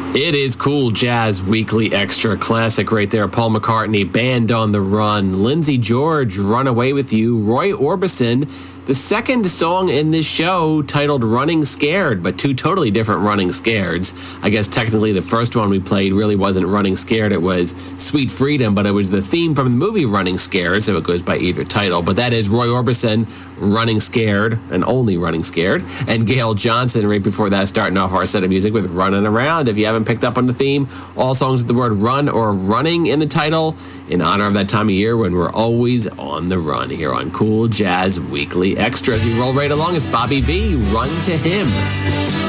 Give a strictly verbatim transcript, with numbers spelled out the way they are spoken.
It is Cool Jazz Weekly Extra classic right there. Paul McCartney, Band on the Run. Lindsey George, Run Away With You. Roy Orbison, the second song in this show titled Running Scared, but two totally different Running Scareds. I guess technically the first one we played really wasn't Running Scared. It was Sweet Freedom, but it was the theme from the movie Running Scared, so it goes by either title. But that is Roy Orbison, Running Scared, and only Running Scared. And Gail Johnson, right before that, starting off our set of music with Running Around. If you haven't picked up on the theme, all songs with the word run or running in the title, in honor of that time of year when we're always on the run here on Cool Jazz Weekly Extra. As we roll right along, it's Bobby V, Run to Him.